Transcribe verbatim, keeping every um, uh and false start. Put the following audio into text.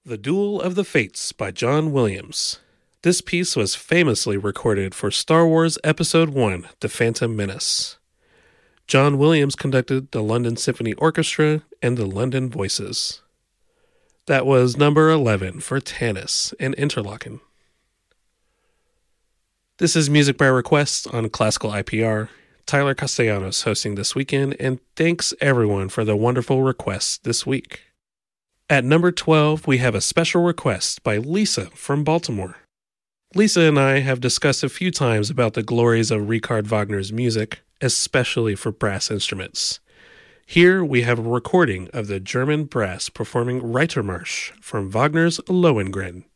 The Duel of the Fates by John Williams. This piece was famously recorded for Star Wars Episode one, The Phantom Menace. John Williams conducted the London Symphony Orchestra and the London Voices. That was number eleven for Tanis and Interlaken. This is Music by Request on Classical I P R. Tyler Castellanos hosting this weekend, and thanks everyone for the wonderful requests this week. At number twelve, we have a special request by Lisa from Baltimore. Lisa and I have discussed a few times about the glories of Richard Wagner's music, especially for brass instruments. Here we have a recording of the German brass performing Reitermarsch from Wagner's Lohengrin.